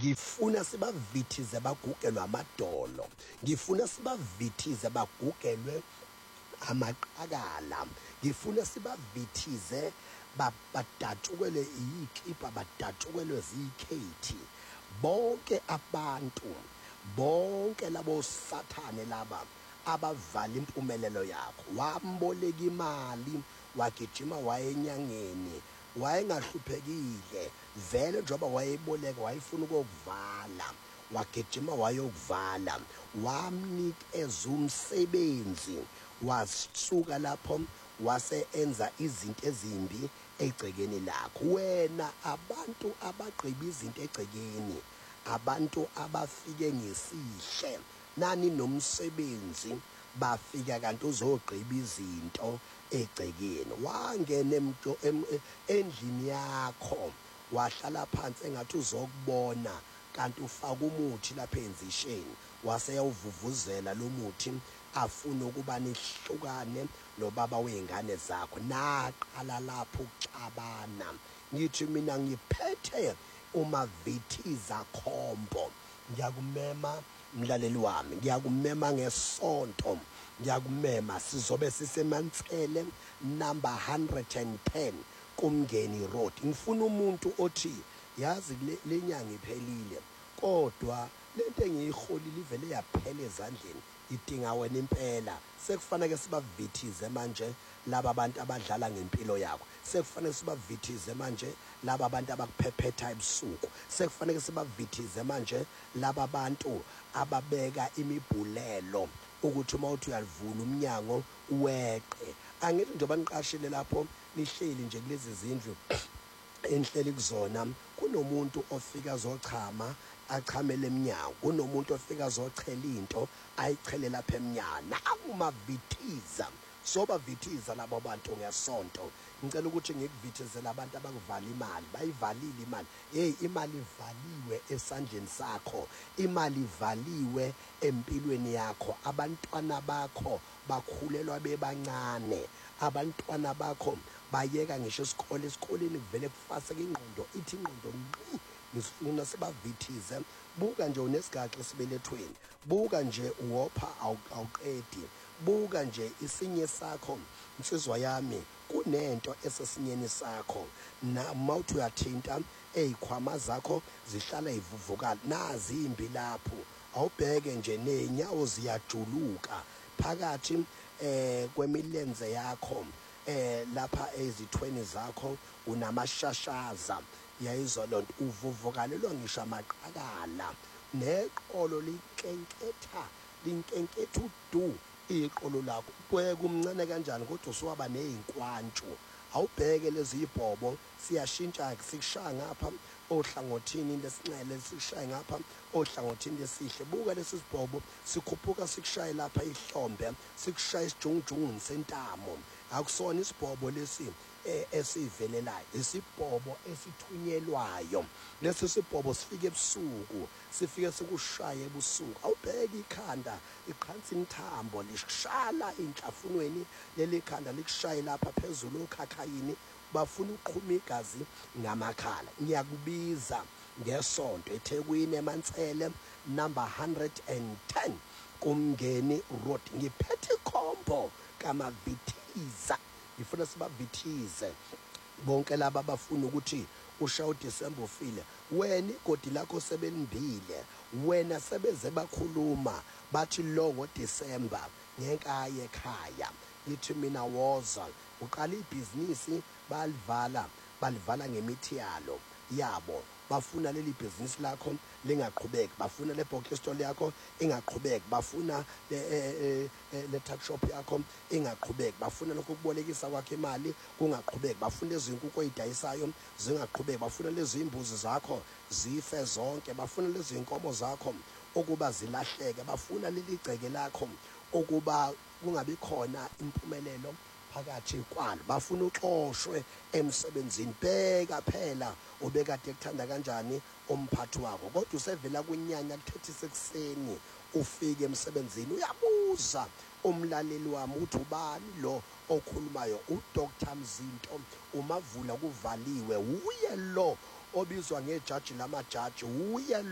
ngifuna sibavithize bagugelwe amadolo, ngifuna sibavithize bagugelwe amaqakala, ngifuna sibavithize badatukelwe iyikipa, badatukelwe zikhethi. Bonke abantu, bonke labo sathane laba abavala impumelelo yakho, wamboleka imali, wagijima wayenyangeni, wayengahluphekile vele njengoba wayeboleka, wayefuna ukukuvala, wagijima wayokuvala, wamnikeza umsebenzi, wasuka lapho wase enza izinto ezimbi egcekeni lakho. Wena abantu abagqiba izinto egcekeni, abantu abafike ngesihle nani nomsebenzi, bafika kanti uzogqiba izinto egcekeni. Wangena endlini yakho, wahlala phansi engathi uzokubona, kanti ufaka umuthi lapha enzisheni, waseyawuvuvuzela lo muthi afuna ukuba nihlukane nobaba wey'ngane zakho. Naqala lapho ukuxabana. Ngithi mina ngiphethe uMavithiza Khombo, ngiyakumema mlaleli wami, ngiyakumema ngesonto, ngiyakumema sizobe siseMantsele number 110 kuMngeni Road. Ngifuna umuntu othi yazi le nyanga iphelile kodwa lento engiyiholile ivele yaphela ezandleni, idinga wena impela. Sekufanele sibavithize manje laba abantu abadlala ngempilo yakho, sekufanele sibavithize manje laba abantu abakuphephetha ebusuku, sekufanele sibavithize manje laba bantu ababeka imibhulelo ukuthi uma uthi uyalivula umnyango weqe. Angithi njengoba niqashile lapho nihleli nje kulezi zindlu enhleli kuzona, kunomuntu ofika azochama achamele eminyango, kunomuntu ofika azochela into ayichele lapha eminyango. Nakumavithiza, sobavithiza labo bantu ngesonto. Ngicela ukuthi ngikuvithizele abantu abakuvala imali, bayivalile imali. Hey, imali ivaliwe esandleni sakho, imali ivaliwe empilweni yakho. Abantwana bakho bakhulelwa bebancane, abantwana bakho bayeka ngisho isikole, esikoleni kuvele kufaseke ingqondo, ithi ingqondo ngqi. Ngisifuna sibavithize. Buka nje unesigaxa esibelethweni, buka nje uwopha awuqedi, buka nje isinye sakho. Insizwa yami, kunento esesinyeni sakho, mawuthi uyathinta ey'khwama zakho zihlala ivuvukala, nazi imbi lapho. Awubheke nje ney'nyawo ziyajuluka phakathi kwemilenze yakho, lapha ezithweni zakho unamashashaza. Yayizwa loo nto, uvuvukalelwa ngisho amaqakala, neqolo linkenketha udu iqolo lakho. Bheka umncane kanjani kodwa usuwaba ney'nkwantshu. Awubheke lezi ibhobo, siyashintsha sikushaya ngapha ohlangothini lesinxele, sikushaye ngapha ohlangothini lesihle. Buka lesi sibhobo sikhuphuka sikushaye lapha ihlombe, sikushaye isijungujunguni sentamo. Akusona isibhobo lesi esivelelayo, isibhobo esithunyelwayo. Lesi sibhobo sifike ebusuku, sifike sikushaye ebusuku. Awubheke ikhanda, iqhansi inthambo lishala enhlafunweni, leli khanda likushaye lapha phezulu okhakhayini, bafuna uqhuma igazi ngamakhala. Ngiyakubiza ngesonto eThekwini eMantsele number 110 kuMngeni Road. Ngiphethe ikhombo kaMavithiza, ngifuna sibavithize bonke laba abafuna ukuthi ushaye uDisemba ufile. Wena igodi lakho sebelindile, wena sebeze bakhuluma bathi lo ngoDisemba ngeke aye ekhaya. Ngithi mina woza, uqala ibhizinisi balivala ngemithi yabo. Bafuna leli bhizinisi lakho lingaqhubeki, bafuna le box store yakho ingaqhubeki, bafuna le tuck shop yakho ingaqhubeki, bafuna lokho kubolekisa kwakho imali kungaqhubeki, bafuna lezi nkukhu oyidayisayo zingaqhubeki, bafuna lezi imbuzi zakho zife zonke, bafuna lezi inkomo zakho ukuba zilahleke, bafuna leli gceke lakho ukuba kungabi khona impumelelo phakathi kwalo, bafuna uxoshwe emsebenzini. Bheka phela ubekade ekuthanda kanjani umphathi wakho, kodwa usevela kunyanya ku-30 ekuseni ufike emsebenzini. Uyabuza umlaleli wami uthi ubani lo okhulumayo? uDr Mzinto uMavula kuvaliwe, uye lo obizwa ngejaji lamajaji, uye